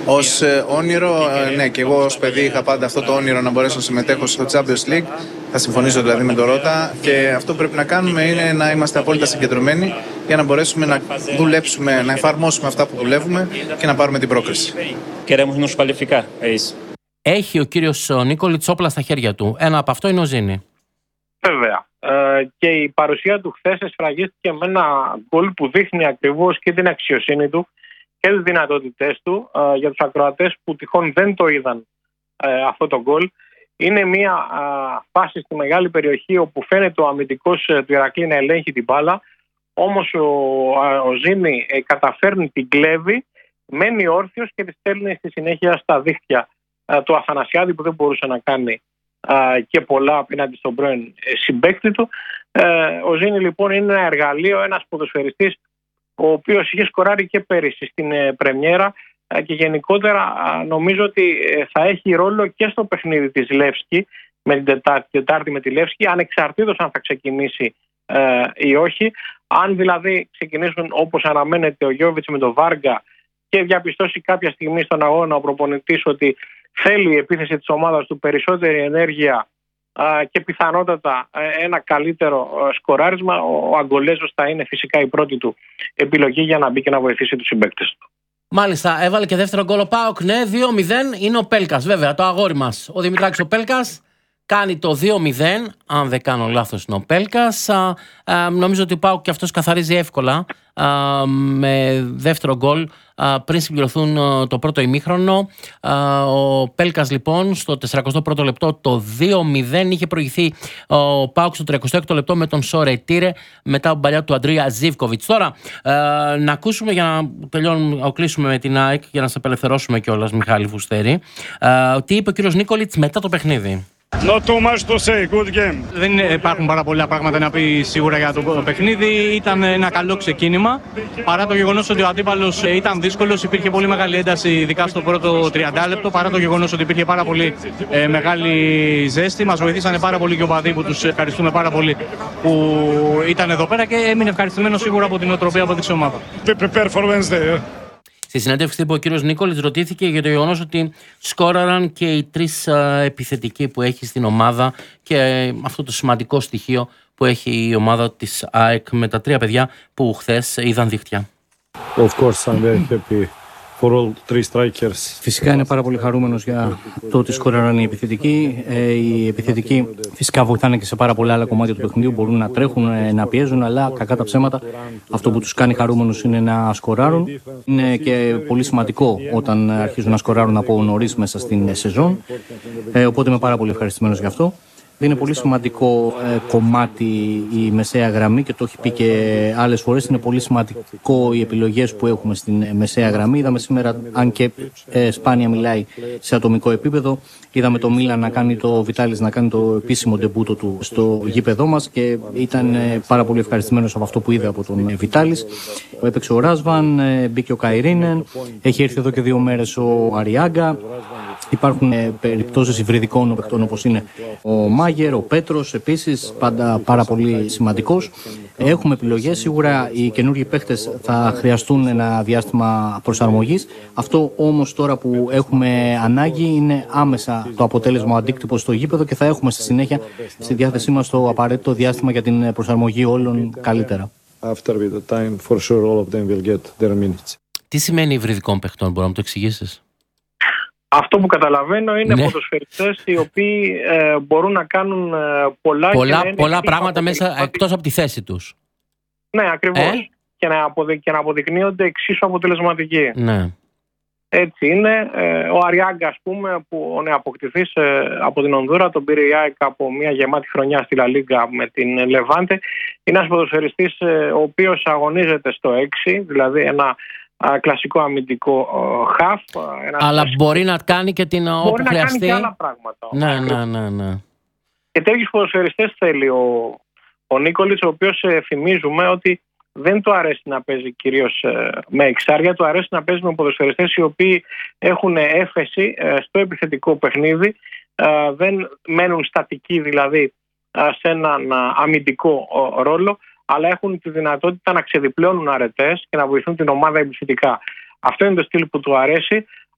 Ως όνειρο, ναι, και εγώ ως παιδί είχα πάντα αυτό το όνειρο να μπορέσω να συμμετέχω στο Champions League. Θα συμφωνήσω δηλαδή με τον Ρώτα, και αυτό που πρέπει να κάνουμε είναι να είμαστε απόλυτα συγκεντρωμένοι για να μπορέσουμε να δουλέψουμε, να εφαρμόσουμε αυτά που δουλεύουμε και να πάρουμε την πρόκριση. Έχει ο κύριος Νίκολιτς όπλα στα χέρια του. Ένα από αυτό είναι ο Ζήνη. Βέβαια. Και η παρουσία του χθες εσφραγίστηκε με ένα γκολ που δείχνει ακριβώς και την αξιοσύνη του και τις δυνατότητές του. Για τους ακροατές που τυχόν δεν το είδαν αυτό το γκολ, είναι μια φάση στη μεγάλη περιοχή όπου φαίνεται ο αμυντικός του Ηρακλή να ελέγχει την μπάλα, όμως ο Ζήνη καταφέρνει, την κλέβει, μένει όρθιος και τη στέλνει στη συνέχεια στα δίχτυα του Αθανασιάδη, που δεν μπορούσε να κάνει και πολλά απέναντι στον πρώην συμπαίκτη του. Ο Ζήνη λοιπόν είναι ένα εργαλείο, ένας ποδοσφαιριστής ο οποίος είχε σκοράρει και πέρυσι στην πρεμιέρα και γενικότερα νομίζω ότι θα έχει ρόλο και στο παιχνίδι της Λεύσκη με την Τετάρτη με τη Λεύσκη, ανεξαρτήτως αν θα ξεκινήσει ή όχι. Αν δηλαδή ξεκινήσουν όπως αναμένεται ο Γιώβιτς με τον Βάργκα και διαπιστώσει κάποια στιγμή στον αγώνα ο προπονητής ότι θέλει η επίθεση της ομάδας του περισσότερη ενέργεια και πιθανότατα ένα καλύτερο σκοράρισμα, ο Αγκολέζος θα είναι φυσικά η πρώτη του επιλογή για να μπει και να βοηθήσει τους συμπαίκτες του. Μάλιστα, έβαλε και δεύτερο γκολ ο ΠΑΟΚ. Ναι, 2-0 είναι ο Πέλκας. Βέβαια, το αγόρι μας. Ο Δημητράκης ο Πέλκας κάνει το 2-0. Αν δεν κάνω λάθος, είναι ο Πέλκας. Νομίζω ότι ο ΠΑΟΚ και αυτός καθαρίζει εύκολα με δεύτερο γκολ πριν συμπληρωθούν το πρώτο ημίχρονο. Ο Πέλκας λοιπόν στο 41ο λεπτό το 2-0. Είχε προηγηθεί ο ΠΑΟΚ στο 36ο λεπτό με τον Σόρε Τύρε μετά από παλιά του Αντρία Ζίβκοβιτς. Τώρα να ακούσουμε, για να κλείσουμε με την ΑΕΚ, για να σε απελευθερώσουμε κιόλας, Μιχάλη Φουστέρη, τι είπε ο κύριος Νίκολιτς μετά το παιχνίδι. Not too much to say, good game. Δεν υπάρχουν πάρα πολλά πράγματα να πει σίγουρα για το παιχνίδι. Ήταν ένα καλό ξεκίνημα. Παρά το γεγονός ότι ο αντίπαλος ήταν δύσκολος, υπήρχε πολύ μεγάλη ένταση, ειδικά στο πρώτο 30 λεπτό. Παρά το γεγονός ότι υπήρχε πάρα πολύ μεγάλη ζέστη, μας βοηθήσανε πάρα πολύ και ο παδί, που τους ευχαριστούμε πάρα πολύ που ήταν εδώ πέρα και έμεινε ευχαριστημένος σίγουρα από την οτροπία που έδειξε η ομάδα. Στη συνέντευξη τύπου ο κύριος Νίκολιτς ρωτήθηκε για το γεγονός ότι σκόραραν και οι τρεις επιθετικοί που έχει στην ομάδα και αυτό το σημαντικό στοιχείο που έχει η ομάδα της ΑΕΚ με τα τρία παιδιά που χθες είδαν δίχτυα. Of course, I'm very happy for all three strikers. Φυσικά είναι πάρα πολύ χαρούμενος για το ότι σκόραραν οι επιθετικοί. Οι επιθετικοί φυσικά βοηθάνε και σε πάρα πολλά άλλα κομμάτια του παιχνιδιού. Μπορούν να τρέχουν, να πιέζουν, αλλά κακά τα ψέματα, αυτό που τους κάνει χαρούμενους είναι να σκοράρουν. Είναι και πολύ σημαντικό όταν αρχίζουν να σκοράρουν από νωρίς μέσα στην σεζόν. Οπότε είμαι πάρα πολύ ευχαριστημένος γι' αυτό. Είναι πολύ σημαντικό κομμάτι η μεσαία γραμμή και το έχει πει και άλλες φορές. Είναι πολύ σημαντικό οι επιλογές που έχουμε στην μεσαία γραμμή. Είδαμε σήμερα, αν και σπάνια μιλάει σε ατομικό επίπεδο, είδαμε το Μίλαν να κάνει, το Βιτάλης να κάνει το επίσημο ντεμπούτο του στο γήπεδό μας και ήταν πάρα πολύ ευχαριστημένος από αυτό που είδε από τον Βιτάλης. Έπαιξε ο Ράσβαν, μπήκε ο Καϊρίνεν, έχει έρθει εδώ και 2 μέρες ο Αριάγκα. Υπάρχουν περιπτώσεις υβριδικών παιχτών όπως είναι ο Μάγερ, ο Πέτρος επίσης, πάντα πάρα πολύ σημαντικός. Έχουμε επιλογές, σίγουρα οι καινούργιοι παίχτες θα χρειαστούν ένα διάστημα προσαρμογής. Αυτό όμως τώρα που έχουμε ανάγκη είναι άμεσα το αποτέλεσμα, ο αντίκτυπος στο γήπεδο και θα έχουμε στη συνέχεια στη διάθεσή μας το απαραίτητο διάστημα για την προσαρμογή όλων καλύτερα. Τι σημαίνει υβριδικών παιχτών, μπορεί να μου το εξηγήσεις? Αυτό που καταλαβαίνω είναι ποδοσφαιριστές οι οποίοι μπορούν να κάνουν πολλά πράγματα μέσα εκτός από τη θέση τους. Ναι, ακριβώς. Και να αποδεικνύονται εξίσου αποτελεσματικοί. Ναι. Έτσι είναι. Ο Αριάγκα, ας πούμε, που ο νεοαποκτηθής από την Ονδούρα, τον πήρε η ΑΕΚ από μια γεμάτη χρονιά στη Λα Λίγκα με την Λεβάντε. Είναι ένας ποδοσφαιριστής ο οποίος αγωνίζεται στο 6, δηλαδή ένα κλασικό αμυντικό χαφ. Αλλά μπορεί να κάνει και την όπου χρειαστεί. Μπορεί να κάνει και άλλα πράγματα. Ναι. Και τέτοιους ποδοσφαιριστές θέλει ο Νίκολιτς, ο οποίος θυμίζουμε ότι δεν του αρέσει να παίζει κυρίως με εξάρια, του αρέσει να παίζει με ποδοσφαιριστές οι οποίοι έχουν έφεση στο επιθετικό παιχνίδι, δεν μένουν στατικοί δηλαδή σε έναν αμυντικό ρόλο, αλλά έχουν τη δυνατότητα να ξεδιπλώνουν αρετές και να βοηθούν την ομάδα επιθετικά. Αυτό είναι το στυλ που του αρέσει.